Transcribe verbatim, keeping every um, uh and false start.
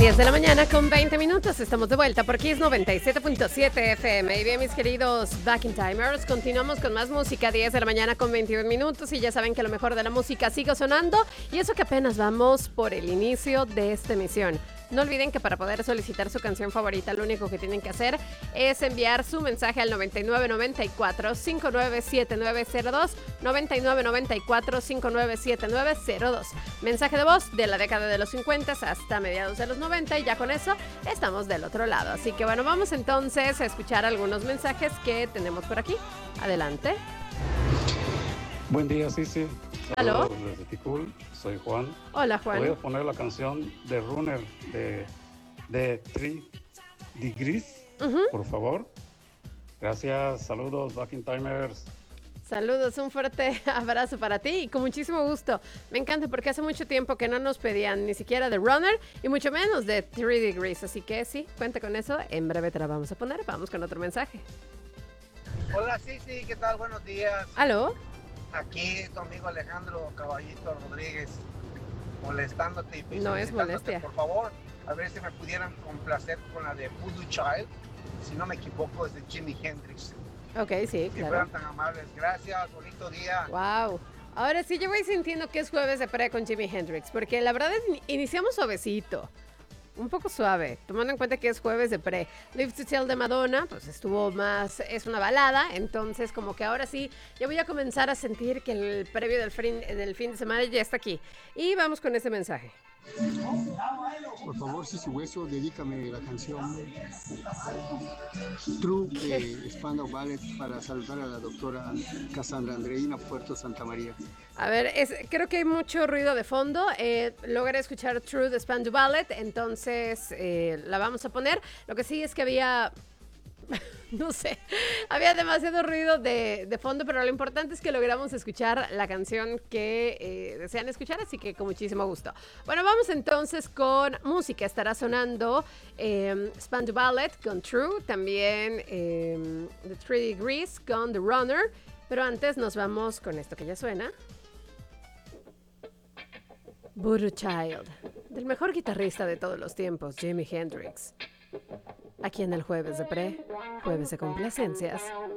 diez de la mañana con veinte minutos, estamos de vuelta por Kiss noventa y siete punto siete F M. Y bien, mis queridos Back in Timers, continuamos con más música, diez de la mañana con veintiún minutos. Y ya saben que lo mejor de la música sigue sonando. Y eso que apenas vamos por el inicio de esta emisión. No olviden que para poder solicitar su canción favorita, lo único que tienen que hacer es enviar su mensaje al noventa y nueve noventa y cuatro, cincuenta y nueve setenta y nueve cero dos, noventa y nueve noventa y cuatro, cincuenta y nueve setenta y nueve cero dos. Mensaje de voz de la década de los cincuenta hasta mediados de los noventa y ya con eso estamos del otro lado. Así que bueno, vamos entonces a escuchar algunos mensajes que tenemos por aquí. Adelante. Buen día, Sisi. ¿Aló? Saludos desde Ticul, soy Juan. Hola, Juan. Voy a poner la canción de Runner de, de Three Degrees, uh-huh. por favor. Gracias, saludos, Back in Timers. Saludos, un fuerte abrazo para ti y con muchísimo gusto. Me encanta porque hace mucho tiempo que no nos pedían ni siquiera de Runner y mucho menos de Three Degrees. Así que sí, cuenta con eso. En breve te la vamos a poner. Vamos con otro mensaje. Hola, Sisi, ¿qué tal? Buenos días. ¿Aló? Aquí tu amigo Alejandro Caballito Rodríguez, molestándote y no es molestia. Por favor, a ver si me pudieran complacer con la de Voodoo Child, si no me equivoco, es de Jimi Hendrix. Ok, sí, si claro. fueran tan amables. Gracias, bonito día. Wow. Ahora sí, yo voy sintiendo que es jueves de pre con Jimi Hendrix, porque la verdad es iniciamos suavecito. Un poco suave, tomando en cuenta que es jueves de pre. Live to Tell de Madonna, pues estuvo más, es una balada, entonces como que ahora sí, ya voy a comenzar a sentir que el previo del fin, del fin de semana ya está aquí. Y vamos con ese mensaje. Por favor, Sisi Hueso, dedícame la canción True de Spandau Ballet para saludar a la doctora Cassandra Andreina Puerto Santa María. A ver, es, creo que hay mucho ruido de fondo. Eh, logré escuchar True de Spandau Ballet, entonces eh, la vamos a poner. Lo que sí es que había... no sé, había demasiado ruido de, de fondo, pero lo importante es que logramos escuchar la canción que eh, desean escuchar, así que con muchísimo gusto. Bueno, vamos entonces con música. Estará sonando eh, Spandau Ballet con True, también eh, The Three Degrees con The Runner, pero antes nos vamos con esto que ya suena. Voodoo Child, del mejor guitarrista de todos los tiempos, Jimi Hendrix. Aquí en el Jueves de Pre, Jueves de Complacencias,